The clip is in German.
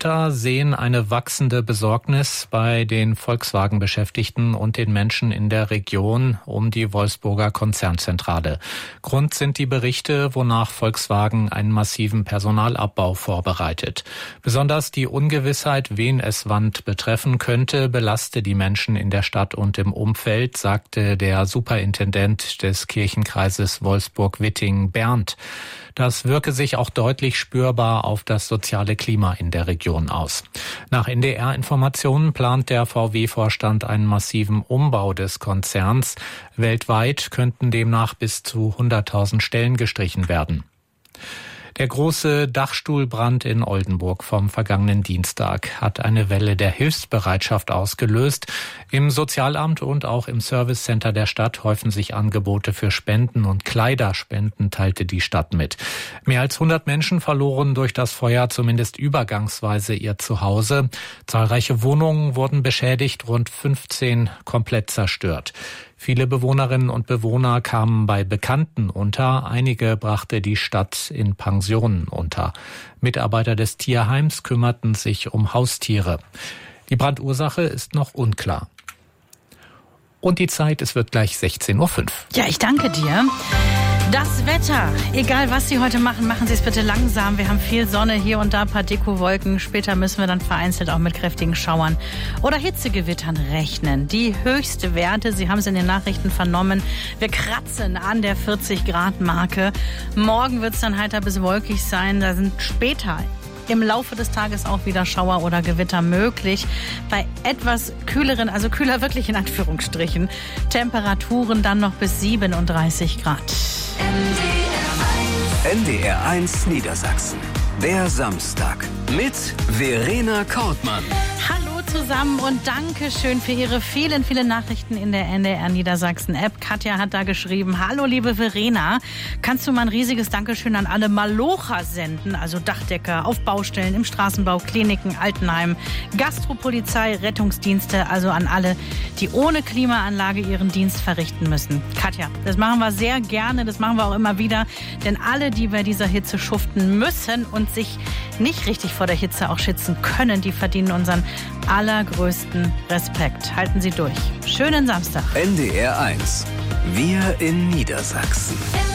Vertreter sehen eine wachsende Besorgnis bei den Volkswagen-Beschäftigten und den Menschen in der Region um die Wolfsburger Konzernzentrale. Grund sind die Berichte, wonach Volkswagen einen massiven Personalabbau vorbereitet. Besonders die Ungewissheit, wen es wann betreffen könnte, belaste die Menschen in der Stadt und im Umfeld, sagte der Superintendent des Kirchenkreises Wolfsburg-Witting, Bernd. Das wirke sich auch deutlich spürbar auf das soziale Klima in der Region aus. Nach NDR-Informationen plant der VW-Vorstand einen massiven Umbau des Konzerns. Weltweit könnten demnach bis zu 100.000 Stellen gestrichen werden. Der große Dachstuhlbrand in Oldenburg vom vergangenen Dienstag hat eine Welle der Hilfsbereitschaft ausgelöst. Im Sozialamt und auch im Servicecenter der Stadt häufen sich Angebote für Spenden und Kleiderspenden, teilte die Stadt mit. Mehr als 100 Menschen verloren durch das Feuer zumindest übergangsweise ihr Zuhause. Zahlreiche Wohnungen wurden beschädigt, rund 15 komplett zerstört. Viele Bewohnerinnen und Bewohner kamen bei Bekannten unter, einige brachte die Stadt in Pensionen unter. Mitarbeiter des Tierheims kümmerten sich um Haustiere. Die Brandursache ist noch unklar. Und die Zeit, es wird gleich 16:05 Uhr. Ja, ich danke dir. Das Wetter, egal was Sie heute machen, machen Sie es bitte langsam. Wir haben viel Sonne, hier und da ein paar Dekowolken. Später müssen wir dann vereinzelt auch mit kräftigen Schauern oder Hitzegewittern rechnen. Die höchste Werte, Sie haben es in den Nachrichten vernommen, wir kratzen an der 40-Grad-Marke. Morgen wird es dann heiter bis wolkig sein. Da sind später im Laufe des Tages auch wieder Schauer oder Gewitter möglich. Bei etwas kühleren, also kühler wirklich in Anführungsstrichen, Temperaturen dann noch bis 37 Grad. NDR 1 Niedersachsen. Der Samstag mit Verena Kortmann. Hallo zusammen und danke schön für Ihre vielen, vielen Nachrichten in der NDR Niedersachsen App. Katja hat da geschrieben: Hallo liebe Verena, kannst du mal ein riesiges Dankeschön an alle Malocher senden, also Dachdecker auf Baustellen, im Straßenbau, Kliniken, Altenheimen, Gastropolizei, Rettungsdienste, also an alle, die ohne Klimaanlage ihren Dienst verrichten müssen. Katja, das machen wir sehr gerne, das machen wir auch immer wieder, denn alle, die bei dieser Hitze schuften müssen und sich nicht richtig vor der Hitze auch schützen können, die verdienen unseren allergrößten Respekt. Halten Sie durch. Schönen Samstag. NDR 1. Wir in Niedersachsen.